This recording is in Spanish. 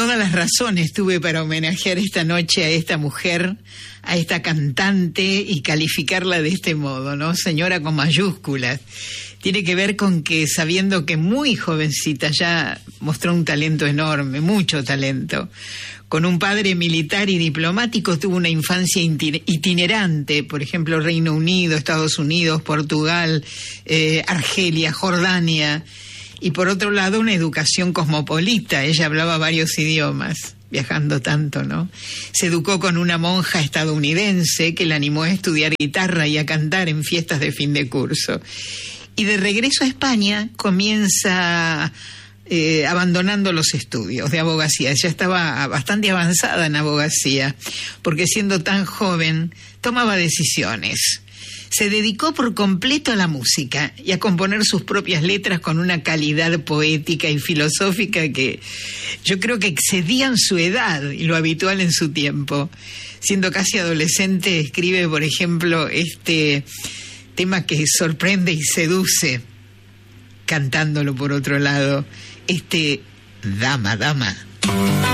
todas las razones tuve para homenajear esta noche a esta mujer, a esta cantante y calificarla de este modo, ¿no? Señora con mayúsculas. Tiene que ver con que, sabiendo que muy jovencita ya mostró un talento enorme, mucho talento. Con un padre militar y diplomático tuvo una infancia itinerante, por ejemplo, Reino Unido, Estados Unidos, Portugal, Argelia, Jordania. Y por otro lado, una educación cosmopolita. Ella hablaba varios idiomas, viajando tanto, ¿no? Se educó con una monja estadounidense que la animó a estudiar guitarra y a cantar en fiestas de fin de curso. Y de regreso a España comienza abandonando los estudios de abogacía. Ella estaba bastante avanzada en abogacía, porque siendo tan joven tomaba decisiones. Se dedicó por completo a la música y a componer sus propias letras con una calidad poética y filosófica que yo creo que excedían su edad y lo habitual en su tiempo. Siendo casi adolescente, escribe, por ejemplo, este tema que sorprende y seduce, cantándolo por otro lado, Dama, Dama.